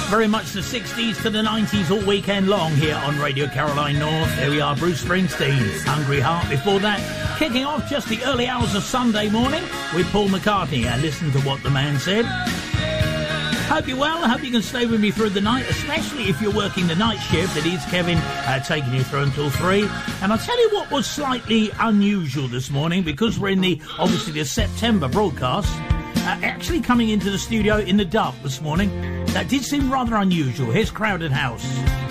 Very much the 60s to the 90s all weekend long here on Radio Caroline North. Here we are, Bruce Springsteen, Hungry Heart. Before that, kicking off just the early hours of Sunday morning with Paul McCartney. And listen to what the man said. Hope you're well. I hope you can stay with me through the night, especially if you're working the night shift. It is Kevin taking you through until 3. And I'll tell you what was slightly unusual this morning, because we're in the September broadcast. Actually coming into the studio in the dark this morning. That did seem rather unusual. Here's Crowded House.